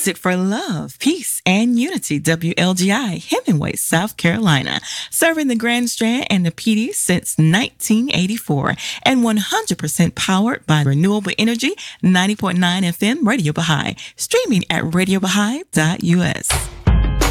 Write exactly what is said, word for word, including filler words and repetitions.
Music for love, peace, and unity. W L G I, Hemingway, South Carolina. Serving the Grand Strand and the P D since nineteen eighty-four. And one hundred percent powered by renewable energy. ninety point nine F M, Radio Baha'i. Streaming at radio baha'i dot U S.